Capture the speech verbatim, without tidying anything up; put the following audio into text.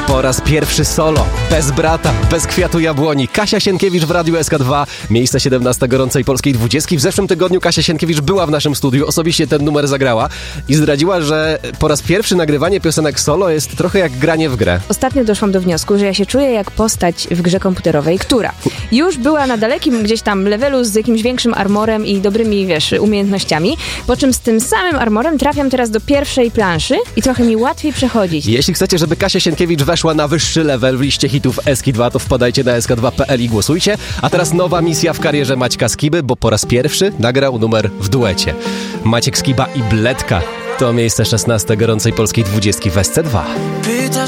Po raz pierwszy solo, bez brata, bez kwiatu jabłoni. Kasia Sienkiewicz w Radiu S K dwa, miejsce siedemnaste gorącej polskiej dwudziestki. W zeszłym tygodniu Kasia Sienkiewicz była w naszym studiu, osobiście ten numer zagrała i zdradziła, że po raz pierwszy nagrywanie piosenek solo jest trochę jak granie w grę. Ostatnio doszłam do wniosku, że ja się czuję jak postać w grze komputerowej, która już była na dalekim gdzieś tam levelu z jakimś większym armorem i dobrymi, wiesz, umiejętnościami, po czym z tym samym armorem trafiam teraz do pierwszej planszy i trochę mi łatwiej przechodzić. Jeśli chcecie, żeby Kasia Sienkiewicz weszła na wyższy level w liście hitów S K dwa, to wpadajcie na S K dwa kropka P L i głosujcie. A teraz nowa misja w karierze Maćka Skiby, bo po raz pierwszy nagrał numer w duecie. Maciek Skiba i Bledka to miejsce szesnaste gorącej polskiej dwudziestki w S C dwa. Pytasz